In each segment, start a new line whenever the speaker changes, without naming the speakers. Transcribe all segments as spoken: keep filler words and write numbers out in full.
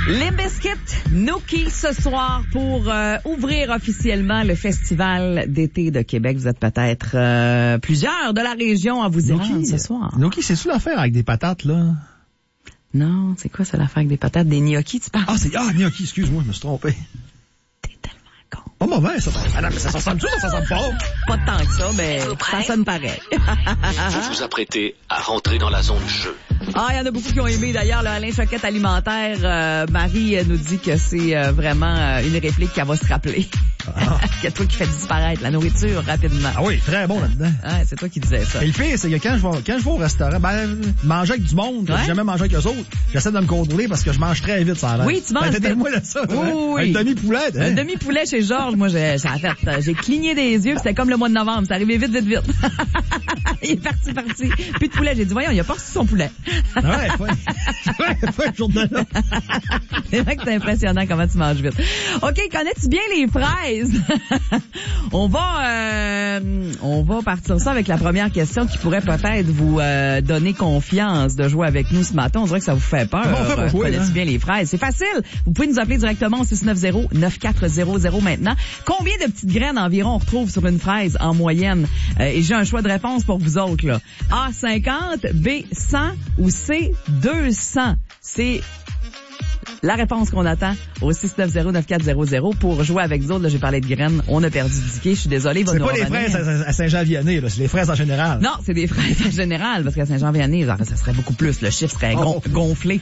Limp Bizkit, Nookie ce soir pour euh, ouvrir officiellement le Festival d'été de Québec. Vous êtes peut-être euh, plusieurs de la région à vous y rendre ce soir.
Nookie, c'est-tu l'affaire avec des patates, là?
Non, c'est quoi ça l'affaire avec des patates? Des gnocchis, tu parles?
Ah, c'est... Ah, gnocchi, excuse-moi, je me suis trompé.
T'es tellement con.
Pas mauvais, ça. Ah non, mais ça ressemble-tu ou ça ressemble pas?
Pas tant que ça, mais ça sonne pareil.
Vous vous apprêtez à rentrer dans la zone jeu.
Ah, il y en a beaucoup qui ont aimé. D'ailleurs, le Alain Choquette alimentaire, euh, Marie euh, nous dit que c'est euh, vraiment euh, une réplique qu'elle va se rappeler. Ah. Que toi qui fais disparaître la nourriture rapidement.
Ah oui, très bon là-dedans.
Ah, c'est toi qui disais ça.
Et le pire, c'est que quand je vais, quand je vais au restaurant, ben, manger avec du monde, ouais. J'ai jamais mangé avec eux autres, j'essaie de me contrôler parce que je mange très vite, ça a l'air.
Oui, tu manges.
Ben, moi là, ça.
Oui, oui.
Un demi-poulet. Hein?
Un demi-poulet chez Georges, moi, j'ai, ça a fait, j'ai cligné des yeux, puis c'était comme le mois de novembre, c'est arrivé vite, vite, vite. Il est parti, parti. Plus de poulet. J'ai dit, voyons, il a pas reçu son poulet.
Ouais, ouais. Ouais, ouais, journée-là.
C'est vrai que c'est impressionnant comment tu manges vite. OK, connais-tu bien les fraises? on va, euh, on va partir ça avec la première question qui pourrait peut-être vous euh, donner confiance de jouer avec nous ce matin. On dirait que ça vous fait peur.
Comment on fait pour jouer,
connais-tu
hein?
bien les fraises? C'est facile. Vous pouvez nous appeler directement au six neuf zéro neuf quatre zéro zéro maintenant. Combien de petites graines environ on retrouve sur une fraise en moyenne? Euh, et j'ai un choix de réponse pour vous autres, là. A, cinquante, B, cent ou C, deux cents. C'est la réponse qu'on attend au six neuf zéro neuf quatre zéro zéro pour jouer avec vous autres. Là, j'ai parlé de graines. On a perdu Dicky. Je suis désolée.
C'est pas les fraises à Saint-Jean-Vianney, là. C'est les fraises en général.
Non, c'est des fraises en général. Parce qu'à Saint-Jean-Vianney, ça serait beaucoup plus. Le chiffre serait gon- oh. gonflé.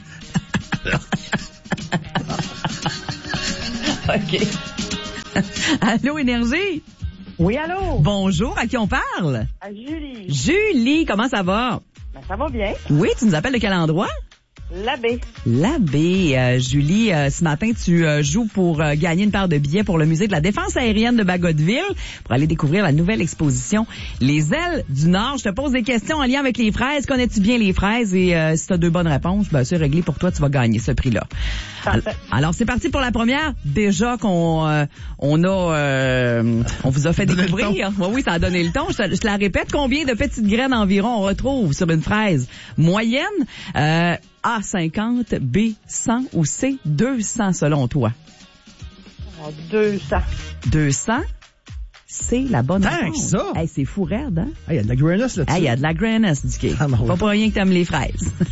OK. Allô, Énergie?
Oui, allô?
Bonjour, à qui on parle?
À Julie.
Julie, comment ça va?
Ben, ça va bien.
Oui, tu nous appelles de quel endroit?
L'abbé.
L'abbé. Euh, Julie, euh, ce matin, tu euh, joues pour euh, gagner une paire de billets pour le musée de la défense aérienne de Bagotville pour aller découvrir la nouvelle exposition Les Ailes du Nord. Je te pose des questions en lien avec les fraises. Connais-tu bien les fraises? Et euh, si tu as deux bonnes réponses, ben, c'est réglé pour toi, tu vas gagner ce prix-là.
Parfait.
Alors, c'est parti pour la première. Déjà qu'on euh, on a euh, on vous a fait découvrir. Oui, oui, ça a donné le ton. Je te, je te la répète. Combien de petites graines environ on retrouve sur une fraise moyenne? Euh, A, cinquante, B, cent ou C, deux cents selon toi?
deux cents.
deux cents? C'est la bonne
Tant
réponse.
que ça?
Hey, c'est fou raide, hein?
Il hey, y a de la grayness là-dessus.
Il hey, y a de la grayness, Dicky.
Ah, non,
pas pour rien que t'aimes les fraises.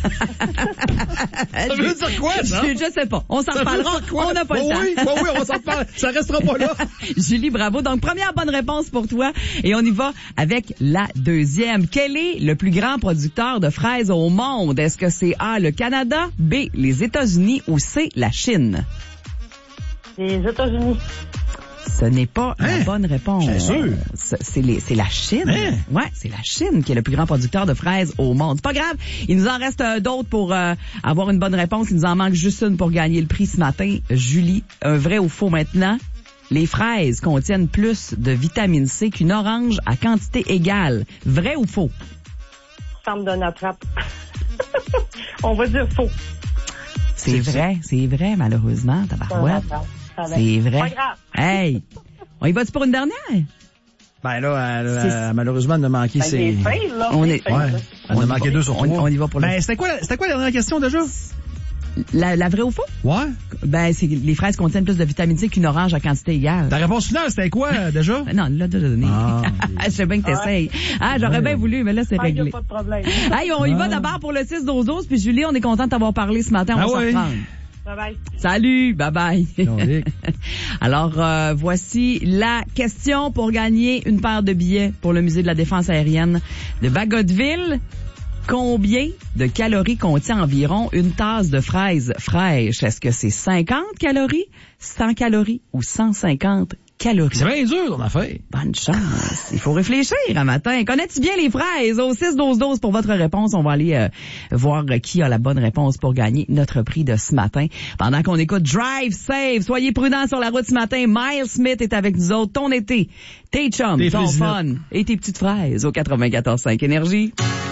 Ça veut dire quoi, ça?
Je, je sais pas. On s'en reparlera. On n'a pas
oh,
le temps.
Oui, oh, oui, on va s'en reparler. Ça restera pas là.
Julie, bravo. Donc, première bonne réponse pour toi. Et on y va avec la deuxième. Quel est le plus grand producteur de fraises au monde? Est-ce que c'est A, le Canada, B, les États-Unis ou C, la Chine?
Les États-Unis.
Ce n'est pas
hein?
la bonne réponse.
C'est sûr.
C'est, les, c'est la Chine.
Hein?
Ouais, c'est la Chine qui est le plus grand producteur de fraises au monde. C'est pas grave. Il nous en reste euh, d'autres pour euh, avoir une bonne réponse. Il nous en manque juste une pour gagner le prix ce matin. Julie, un vrai ou faux maintenant? Les fraises contiennent plus de vitamine C qu'une orange à quantité égale. Vrai ou faux?
Ça me donne la trappe. On va dire faux.
C'est, c'est vrai, c'est vrai, malheureusement, tabarouette. C'est vrai.
Pas grave.
Hey! On y va-tu pour une dernière?
Ben là, elle, elle, elle, malheureusement, elle a manqué
Ben,
ses...
des fails, là.
On
des
est...
fails,
Ouais.
là.
Elle a manqué deux sur
on,
trois.
on y va pour le...
Ben, c'était quoi, c'était quoi la dernière question déjà?
La, la vraie ou faux?
Ouais.
Ben, c'est les fraises contiennent plus de vitamine C qu'une orange à quantité égale.
Ta réponse finale, c'était quoi, déjà?
Ben non, là, de donner.
Ah,
Je sais bien que t'essayes. Ah, j'aurais
ouais.
bien voulu, mais là, c'est
Ah, y a
réglé.
pas de problème.
Hey, on y
Ah.
va d'abord pour le six douze douze, puis Julie, on est content de t'avoir parlé ce matin. On
Ah
va
ouais.
s'en reprendre.
Bye bye.
Salut, bye bye.
Nordique.
Alors, euh, voici la question pour gagner une paire de billets pour le musée de la défense aérienne de Bagotville. Combien de calories contient environ une tasse de fraises fraîches? Est-ce que c'est cinquante calories, cent calories ou cent cinquante calories?
C'est bien dur, ton affaire.
Bonne chance. Il faut réfléchir un matin. Connais-tu bien les fraises? Au six douze douze pour votre réponse. On va aller euh, voir qui a la bonne réponse pour gagner notre prix de ce matin. Pendant qu'on écoute Drive Safe, soyez prudents sur la route ce matin. Miles Smith est avec nous autres. Ton été, tes chums,
Tes
ton
frisinettes.
fun et tes petites fraises au quatre-vingt-quatorze cinq Énergie.